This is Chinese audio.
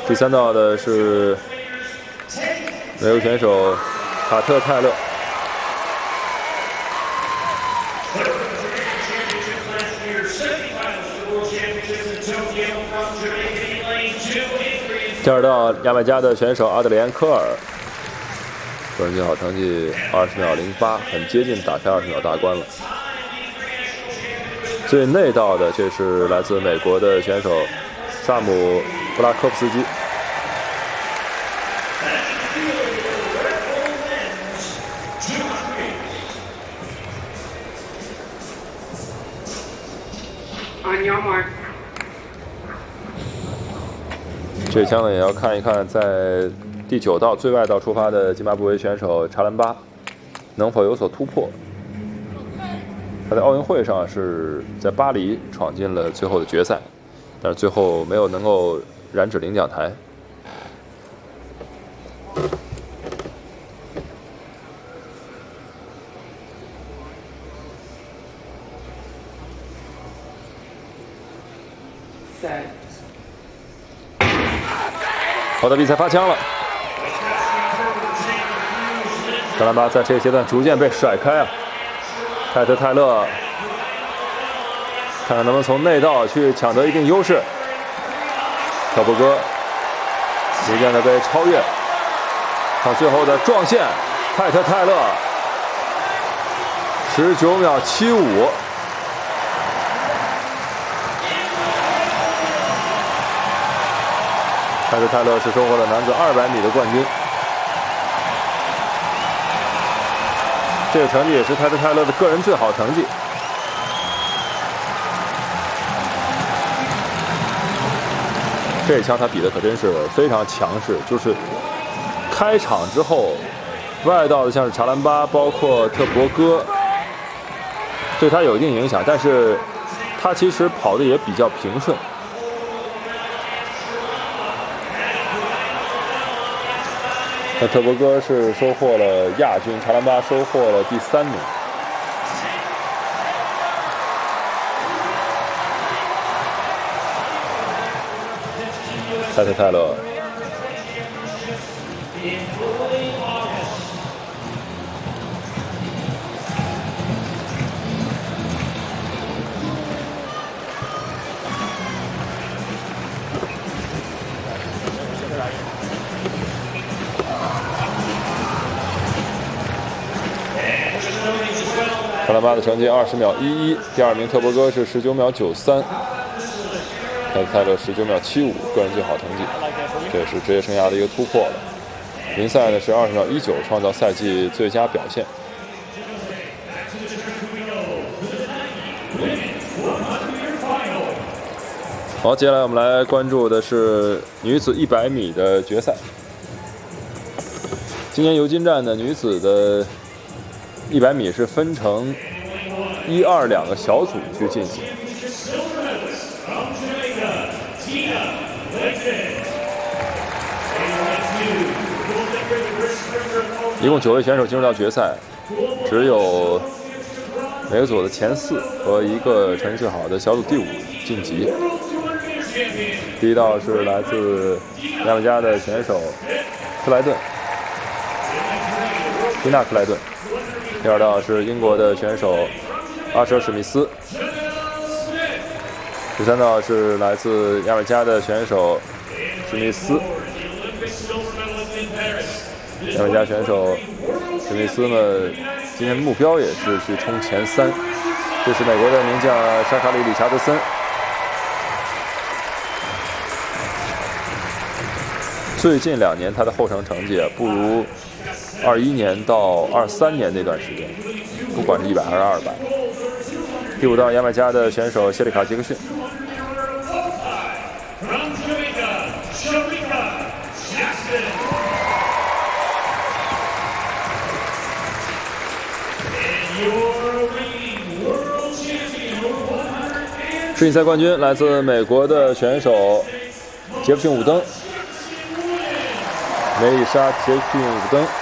第3道的是美国选手卡特·泰勒。第2道，牙买加的选手阿德里安·科尔，个人最好成绩20秒08，很接近打开20秒大关了。最内道的，这是来自美国的选手萨姆·布拉科夫斯基。这枪呢，也要看一看在第9道最外道出发的津巴布韦选手查兰巴能否有所突破。他在奥运会上是在巴黎闯进了最后的决赛，但是最后没有能够染指领奖台。好的，比赛发枪了。查兰巴在这个阶段逐渐被甩开啊。泰特·泰勒，看看能不能从内道去抢得一定优势。特伯戈逐渐的被超越，看最后的撞线，泰特·泰勒19秒75。泰特·泰勒是收获了男子200米的冠军。这个成绩也是泰特·泰勒的个人最好成绩。这一枪他比的可真是非常强势，就是开场之后，外道的像是查兰巴，包括特伯戈，对他有一定影响，但是他其实跑的也比较平顺。那特伯戈是收获了亚军，查兰巴收获了第3名。泰特·泰勒，查兰巴的成绩20秒11，第2名特伯戈是19秒93，泰特·泰勒19秒75，个人最好成绩，这也是职业生涯的一个突破了。银赛呢是20秒19，创造赛季最佳表现。好，接下来我们来关注的是女子100米的决赛。今年尤金站的女子的100米是分成1、2两个小组去进行。一共9位选手进入到决赛，只有每个组的前4和一个成绩最好的小组第5晋级。第1道是来自牙买加的选手克莱顿，蒂娜·克莱顿。第2道是英国的选手阿舍·史密斯。第3道是来自牙买加的选手史密斯。牙买加选手史密斯呢，今天目标也是去冲前3。这是美国的名将沙卡里·理查德森。最近2年他的后程成绩不如21年到23年那段时间，不管是100还是200。第5道，牙买加的选手谢里卡·杰克逊。世锦赛冠军来自美国的选手杰弗逊·伍登。梅丽莎·杰克逊·伍登。